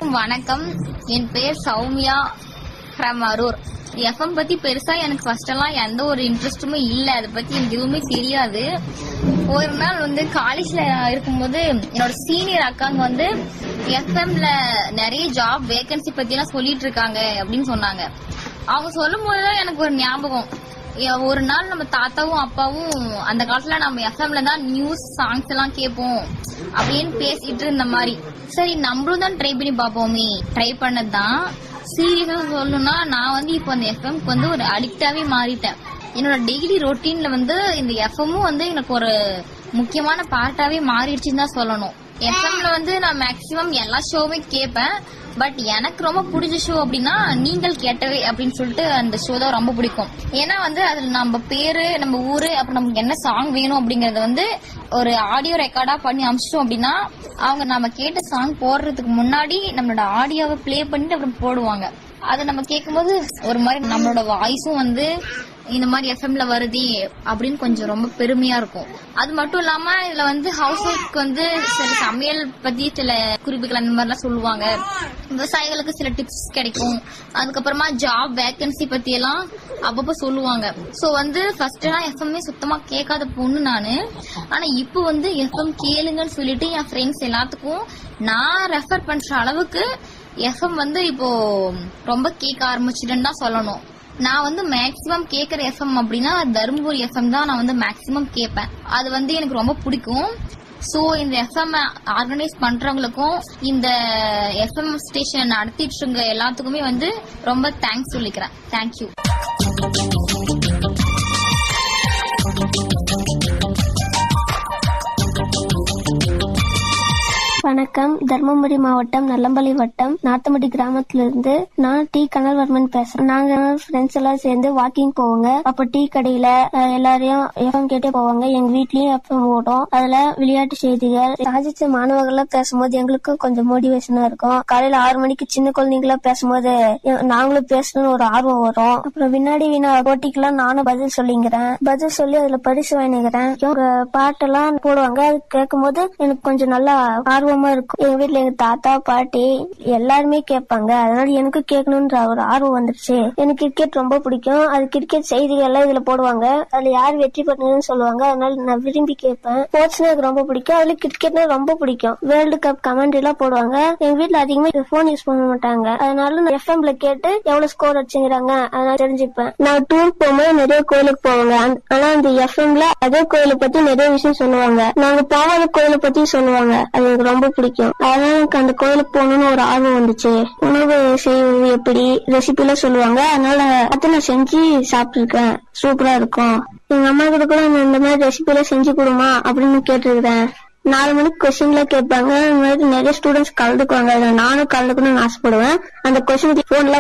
அனைவருக்கும் வணக்கம். என் பேர் சௌமியா ஃப்ரம் அரூர். எஃப்எம் பத்தி பெருசா எனக்கு ஃபர்ஸ்ட் எல்லாம் எந்த ஒரு இன்ட்ரெஸ்டுமே இல்லை. அதை பத்தி எனக்கு எதுவுமே தெரியாது. ஒரு நாள் காலேஜ்ல இருக்கும்போது என்னோட சீனியர் அக்காங்க எஃப்எம்ல நிறைய ஜாப் வேகன்சி பத்தி எல்லாம் சொல்லிட்டு இருக்காங்க அப்படின்னு சொன்னாங்க. அவங்க சொல்லும் போதுதான் எனக்கு ஒரு ஞாபகம். ஒரு நாள் நம்ம தாத்தாவும் அப்பாவும் அந்த காலத்துல நம்ம எஃப்எம்ல தான் நியூஸ் சாங்ஸ் எல்லாம் கேட்போம் அப்படின்னு பேசிட்டு இருந்த மாதிரி, சரி நம்மளும் தான் ட்ரை பண்ணி பாப்போமே. ட்ரை பண்ணதுதான். சீரியஸா சொல்லணும்னா நான் இப்போ அந்த எஃப்எம்க்கு ஒரு அடிக்டாவே மாறிட்டேன். என்னோட டெய்லி ரொட்டீன்ல இந்த எஃப்எம்மும் எனக்கு ஒரு முக்கியமான பார்ட்டாவே மாறிடுச்சுன்னு தான் சொல்லணும். எஃப்எம்ல நான் மேக்சிமம் எல்லா ஷோவுமே கேட்பேன். பட் எனக்கு ரொம்ப பிடிச்ச ஷோ அப்படின்னா நீங்கள் கேட்டவே அப்படின்னு சொல்லிட்டு அந்த ஷோ தான் ரொம்ப பிடிக்கும். ஏன்னா அதுல நம்ம பேரு, நம்ம ஊரு, அப்புறம் நமக்கு என்ன சாங் வேணும் அப்படிங்கறத ஒரு ஆடியோ ரெக்கார்டா பண்ணி அமிச்சிட்டோம் அப்படின்னா அவங்க நம்ம கேட்ட சாங் போடுறதுக்கு முன்னாடி நம்மளோட ஆடியோவை பிளே பண்ணிட்டு அப்புறம் போடுவாங்க. அதை நம்ம கேட்கும்போது ஒரு மாதிரி நம்மளோட வாய்ஸும் இந்த மாதிரி எஃப்எம்ல வருது அப்படின்னு கொஞ்சம் ரொம்ப பெருமையா இருக்கும். அது மட்டும் இல்லாம இதுல ஹவுஸ் ஒய்ஃப்க்கு சில சமையல் பத்தி சில குறிப்புகள் அந்த மாதிரி எல்லாம் சொல்லுவாங்க. விவசாயிகளுக்கு சில டிப்ஸ் கிடைக்கும். அதுக்கப்புறமா ஜாப் வேகன்சி பத்தி எல்லாம் அப்பப்ப சொல்லுவாங்க. சோ ஃபர்ஸ்ட் எல்லாம் எஃப்எம்மே சுத்தமா கேட்காத பொண்ணு நானு. ஆனா இப்போ எஃப்எம் கேளுங்கன்னு சொல்லிட்டு என் ஃப்ரெண்ட்ஸ் எல்லாத்துக்கும் நான் ரெஃபர் பண்ற அளவுக்கு எஃப்எம் இப்போ ரொம்ப கேட்க ஆரம்பிச்சிட்டேன்னு தான் சொல்லணும். நான் மேக்சிமம் கேக்குற எஃப்எம் அப்படின்னா தருமபுரி எஃப்எம் தான் நான் மேக்சிமம் கேட்பேன். அது எனக்கு ரொம்ப பிடிக்கும். சோ இந்த எஃப்எம் ஆர்கனைஸ் பண்றவங்களுக்கும் இந்த எஃப்எம் ஸ்டேஷன் நடத்திட்டு இருக்க எல்லாத்துக்குமே ரொம்ப தேங்க்ஸ் சொல்லிக்கிறேன். தேங்க்யூ. வணக்கம். தர்மபுரி மாவட்டம் நல்லம்பள்ளி வட்டம் நாத்தமடி கிராமத்திலிருந்து நான் டி கனல்வர்மன் பேசுறேன். நாங்க ஃப்ரெண்ட்ஸ் எல்லாம் சேர்ந்து வாக்கிங் போவோங்க. அப்ப டீ கடையில எல்லாரையும் எஃப்எம் கேட்டே போவாங்க. எங்க வீட்லயும் எஃப்எம் ஓடும். அதுல விளையாட்டு செய்திகள், சாதிச்ச மாணவர்கள் பேசும்போது எங்களுக்கும் கொஞ்சம் மோட்டிவேஷனா இருக்கும். காலையில 6 மணிக்கு சின்ன குழந்தைங்களா பேசும்போது நாங்களும் பேசணும்னு ஒரு ஆர்வம் வரும். அப்புறம் வினாடி வினா போட்டிக்கெல்லாம் நானும் பதில் சொல்லி அதுல பரிசு வாங்கிக்கிறேன். பாட்டெல்லாம் போடுவாங்க. அது கேட்கும் போது எனக்கு கொஞ்சம் நல்லா ஆர்வமா இருக்கும். எங்க வீட்டுல எங்க தாத்தா பாட்டி எல்லாருமே கேட்பாங்க. அதனால எனக்கு கேட்கணும்ன்ற ஒரு ஆர்வம் வந்துருச்சு. எனக்கு கிரிக்கெட் ரொம்ப பிடிக்கும். அது கிரிக்கெட் செய்திகள் எல்லாம் இதுல போடுவாங்க. அதுல யார் வெற்றி பெற்றதுன்னு சொல்லுவாங்க. அதனால நான் விரும்பி கேட்பேன். ஸ்போர்ட்ஸ் எனக்கு ரொம்ப பிடிக்கும். அதுல கிரிக்கெட்னா ரொம்ப பிடிக்கும். வேர்ல்டு கப் கமெண்ட்ரி எல்லாம் போடுவாங்க. எங்க வீட்டுல அதிகமா போன் யூஸ் பண்ண மாட்டாங்க. அதனால நான் எஃப்எம்ல கேட்டு எவ்வளவு ஸ்கோர் அடிச்சுங்கிறாங்க அதனால தெரிஞ்சுப்பேன். நான் டூர் போகும்போது நிறைய கோயிலுக்கு போவாங்க. ஆனா அந்த எஃப்எம்ல அதே கோயிலை பத்தி நிறைய விஷயம் சொல்லுவாங்க. நாங்க போகாத கோயிலை பத்தி சொல்லுவாங்க. அது எனக்கு ரொம்ப பிடிக்கும். அதனால எனக்கு அந்த கோயிலுக்கு போகணும்னு ஒரு ஆர்வம் வந்துச்சு. உணவு செய்வது எப்படி ரெசிபி எல்லாம் சொல்லுவாங்க. அதனால அதை நான் செஞ்சு சாப்பிட்டு இருக்கேன். சூப்பரா இருக்கும். எங்க அம்மா கிட்ட கூட இந்த மாதிரி ரெசிபி எல்லாம் செஞ்சு கொடுமா அப்படின்னு கேட்டிருக்கிறேன். 4 மணிக்கு கொஸ்டின்ல கேட்பாங்க. இந்த மாதிரி நிறைய ஸ்டூடெண்ட்ஸ் கலந்துக்குவாங்க. நானும் கலந்துக்கணும்னு ஆசைப்படுவேன். அந்த கொஸ்டின் போன்ல